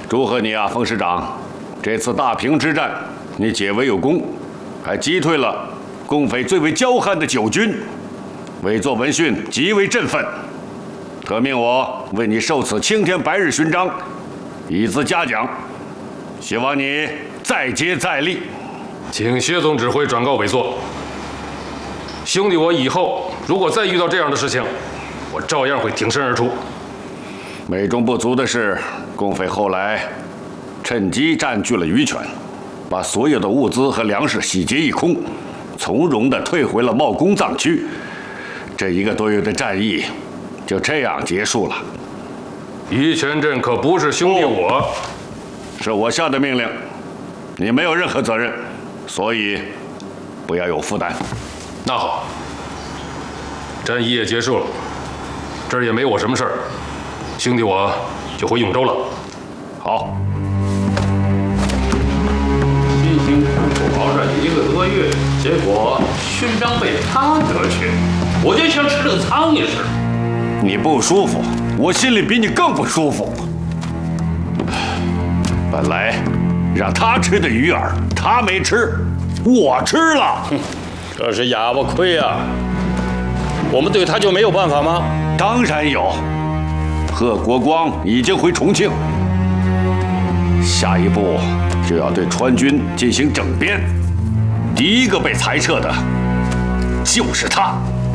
祝贺你啊，冯师长！这次大平之战，你解围有功，还击退了共匪最为骄悍的九军，委座闻讯极为振奋，特命我为你受此青天白日勋章，以资嘉奖。希望你再接再厉。 请谢总指挥转告委座。兄弟，我以后如果再遇到这样的事情，我照样会挺身而出。 美中不足的是，共匪后来趁机占据了余泉，把所有的物资和粮食洗劫一空，从容地退回了茂公藏区。这1个多月的战役就这样结束了。 余泉镇可不是兄弟我， 是我下的命令，你没有任何责任，所以不要有负担。 那好，战役也结束了，这儿也没我什么事儿，兄弟我就回永州了。 好。 辛辛苦苦熬上1个多月，结果勋章被他得去，我就像吃了苍蝇似的。 你不舒服，我心里比你更不舒服。本来让他吃的鱼饵，他没吃，我吃了。 这是哑巴亏啊！我们对他就没有办法吗？ 当然有。贺国光已经回重庆，下一步就要对川军进行整编。第一个被裁撤的就是他。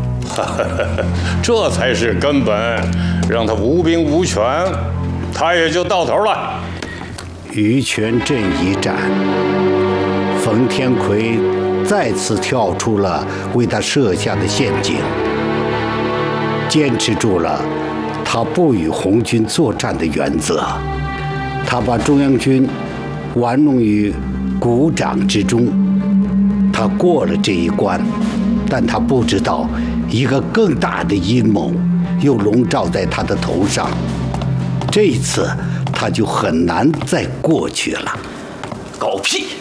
这才是根本，让他无兵无权，他也就到头了。 余泉镇一战，冯天奎再次跳出了为他设下的陷阱，坚持住了他不与红军作战的原则。他把中央军玩弄于股掌之中，他过了这一关，但他不知道一个更大的阴谋又笼罩在他的头上。这一次他就很难再过去了。 狗屁！